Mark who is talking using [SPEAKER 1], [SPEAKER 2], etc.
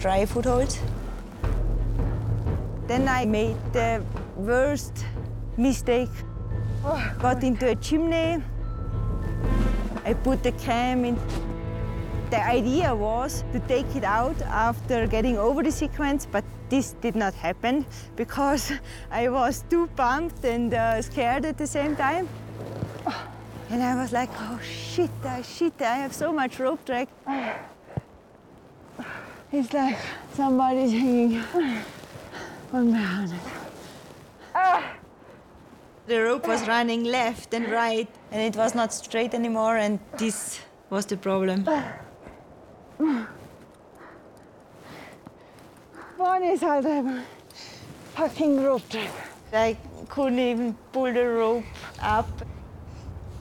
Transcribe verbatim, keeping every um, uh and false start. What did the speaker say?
[SPEAKER 1] dry footholds. Then I made the worst mistake. Oh, got into a chimney. I put the cam in. The idea was to take it out after getting over the sequence, but this did not happen because I was too pumped and uh, scared at the same time. And I was like, oh shit, uh, shit, I have so much rope drag. It's like somebody's hanging on my hand. The rope was running left and right, and it was not straight anymore, and this was the problem. One is halt a fucking rope drag. I couldn't even pull the rope up.